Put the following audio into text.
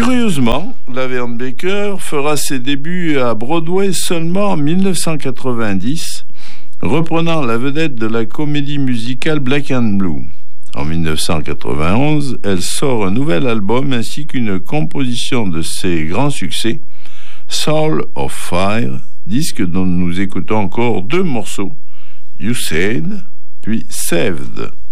Curieusement, Laverne Baker fera ses débuts à Broadway seulement en 1990, reprenant la vedette de la comédie musicale Black and Blue. En 1991, elle sort un nouvel album ainsi qu'une composition de ses grands succès, Soul of Fire, disque dont nous écoutons encore deux morceaux, You Said, puis Saved.